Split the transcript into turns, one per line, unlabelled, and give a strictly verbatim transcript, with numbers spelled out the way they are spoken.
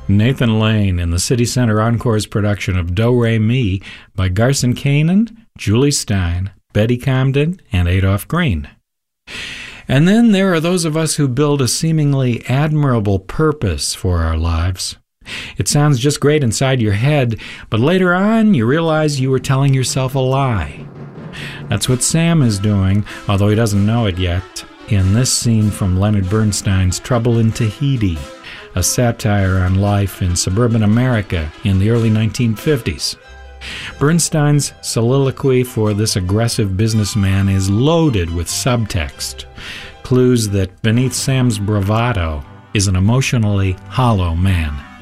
Nathan Lane in the City Center Encore's production of Do Re Mi by Garson Kanin, Julie Stein, Betty Comden, and Adolph Green. And then there are those of us who build a seemingly admirable purpose for our lives. It sounds just great inside your head, but later on you realize you were telling yourself a lie. That's what Sam is doing, although he doesn't know it yet, in this scene from Leonard Bernstein's Trouble in Tahiti, a satire on life in suburban America in the early nineteen fifties. Bernstein's soliloquy for this aggressive businessman is loaded with subtext, clues that beneath Sam's bravado is an emotionally hollow man.